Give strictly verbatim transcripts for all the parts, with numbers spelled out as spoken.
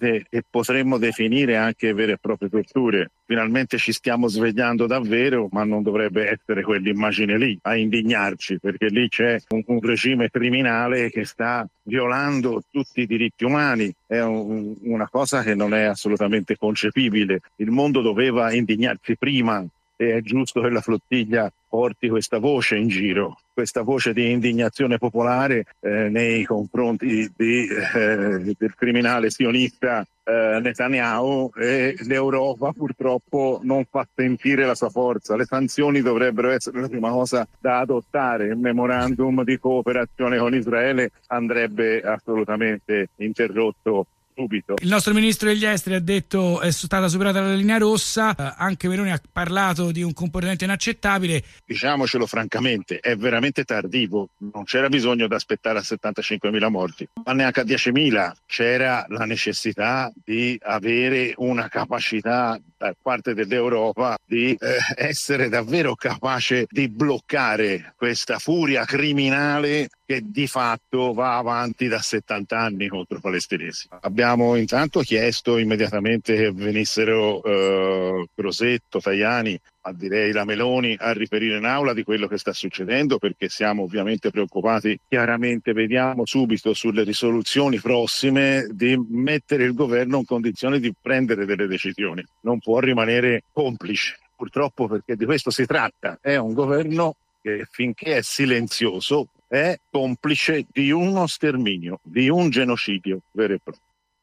finalmente, e potremmo definire anche vere e proprie torture. Finalmente ci stiamo svegliando davvero, ma non dovrebbe essere quell'immagine lì a indignarci, perché lì c'è un, un regime criminale che sta violando tutti i diritti umani. È un, una cosa che non è assolutamente concepibile. Il mondo doveva indignarsi prima, e è giusto che la flottiglia porti questa voce in giro, questa voce di indignazione popolare eh, nei confronti di, eh, del criminale sionista eh, Netanyahu, e l'Europa purtroppo non fa sentire la sua forza. Le sanzioni dovrebbero essere la prima cosa da adottare. Il memorandum di cooperazione con Israele andrebbe assolutamente interrotto subito. Il nostro ministro degli esteri ha detto è stata superata la linea rossa, eh, anche Meloni ha parlato di un comportamento inaccettabile. Diciamocelo francamente, è veramente tardivo, non c'era bisogno di aspettare a settantacinquemila morti, ma neanche a diecimila. C'era la necessità di avere una capacità da parte dell'Europa di eh, essere davvero capace di bloccare questa furia criminale che di fatto va avanti da settanta anni contro i palestinesi. Abbiamo intanto chiesto immediatamente che venissero eh, Crosetto, Tajani, ma direi la Meloni, a riferire in aula di quello che sta succedendo, perché siamo ovviamente preoccupati. Chiaramente vediamo subito sulle risoluzioni prossime di mettere il governo in condizione di prendere delle decisioni. Non può rimanere complice, purtroppo, perché di questo si tratta. È un governo che finché è silenzioso è complice di uno sterminio, di un genocidio vero e proprio.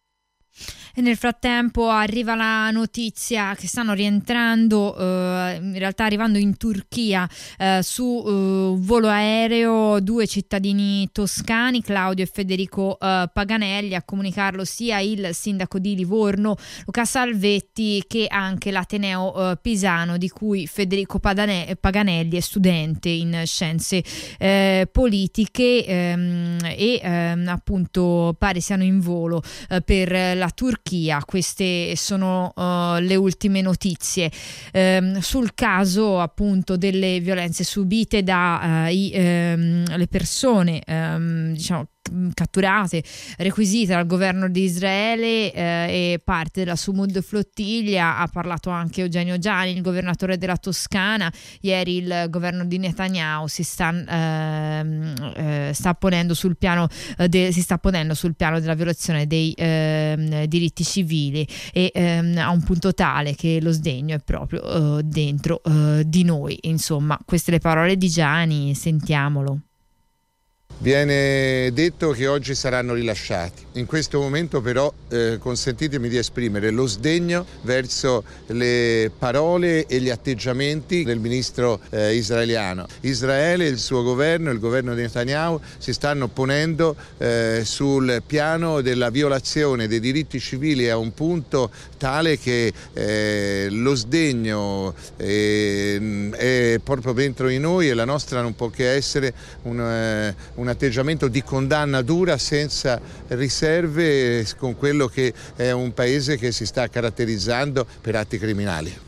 E nel frattempo arriva la notizia che stanno rientrando, eh, in realtà arrivando in Turchia, eh, su eh, volo aereo due cittadini toscani, Claudio e Federico eh, Paganelli. A comunicarlo sia il sindaco di Livorno, Luca Salvetti, che anche l'Ateneo eh, Pisano, di cui Federico Padane- Paganelli è studente in scienze eh, politiche ehm, e ehm, appunto pare siano in volo eh, per la Turchia. Queste sono uh, le ultime notizie um, sul caso appunto delle violenze subite da uh, i, um, le persone um, diciamo catturate, requisite dal governo di Israele eh, e parte della Sumud flottiglia. Ha parlato anche Eugenio Giani, il governatore della Toscana. Ieri il governo di Netanyahu si sta, eh, eh, sta ponendo sul piano eh, de, si sta ponendo sul piano della violazione dei eh, diritti civili e eh, a un punto tale che lo sdegno è proprio eh, dentro eh, di noi. Insomma, queste le parole di Giani, sentiamolo. Viene detto che oggi saranno rilasciati. In questo momento però eh, consentitemi di esprimere lo sdegno verso le parole e gli atteggiamenti del ministro eh, israeliano. Israele, il suo governo, il governo di Netanyahu si stanno ponendo eh, sul piano della violazione dei diritti civili a un punto tale che eh, lo sdegno eh, è proprio dentro di noi e la nostra non può che essere un, eh, un atteggiamento di condanna dura senza riserve con quello che è un paese che si sta caratterizzando per atti criminali.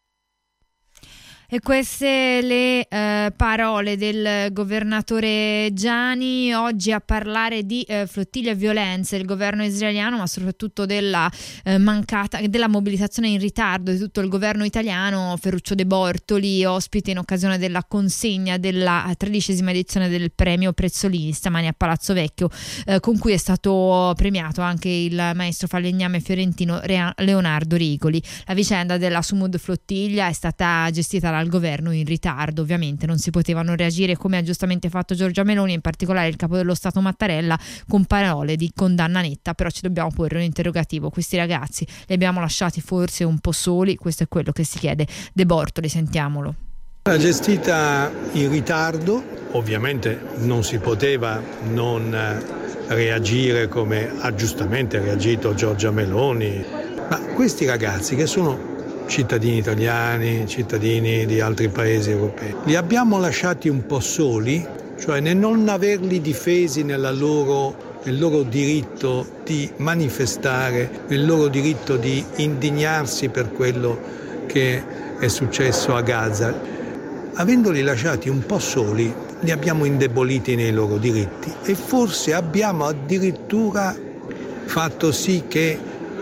E queste le eh, parole del governatore Giani. Oggi a parlare di eh, flottiglia e violenze del governo israeliano, ma soprattutto della eh, mancata della mobilitazione in ritardo di tutto il governo italiano, Ferruccio De Bortoli, ospite in occasione della consegna della tredicesima edizione del premio Prezzolini stamani a Palazzo Vecchio, eh, con cui è stato premiato anche il maestro falegname fiorentino Leonardo Rigoli. La vicenda della Sumud flottiglia è stata gestita dalla al governo in ritardo, ovviamente non si potevano reagire come ha giustamente fatto Giorgia Meloni, in particolare il capo dello Stato Mattarella, con parole di condanna netta. Però ci dobbiamo porre un interrogativo: questi ragazzi li abbiamo lasciati forse un po' soli? Questo è quello che si chiede De Bortoli, sentiamolo. L'ha gestita in ritardo, ovviamente non si poteva non reagire come ha giustamente reagito Giorgia Meloni, ma questi ragazzi che sono cittadini italiani, cittadini di altri paesi europei, li abbiamo lasciati un po' soli, cioè nel non averli difesi nella loro, nel loro diritto di manifestare, nel loro diritto di indignarsi per quello che è successo a Gaza. Avendoli lasciati un po' soli, li abbiamo indeboliti nei loro diritti e forse abbiamo addirittura fatto sì che